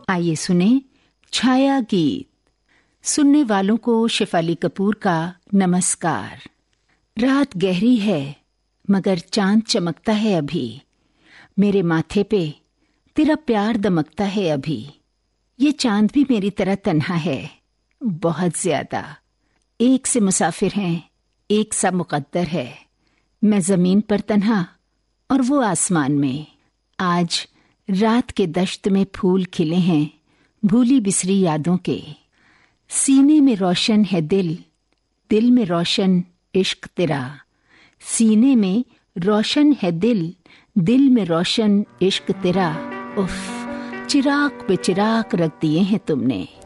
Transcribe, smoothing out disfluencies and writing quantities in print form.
आइए सुने छाया गीत। सुनने वालों को शेफाली कपूर का नमस्कार। रात गहरी है मगर चांद चमकता है अभी, मेरे माथे पे तेरा प्यार दमकता है अभी। ये चांद भी मेरी तरह तन्हा है, बहुत ज्यादा। एक से मुसाफिर हैं, एक सा मुकद्दर है। मैं जमीन पर तन्हा और वो आसमान में। आज रात के दश्त में फूल खिले हैं, भूली बिसरी यादों के। सीने में रोशन है दिल, दिल में रोशन इश्क तेरा। सीने में रोशन है दिल, दिल में रोशन इश्क तेरा। उफ, चिराग पे चिराग रख दिए हैं तुमने।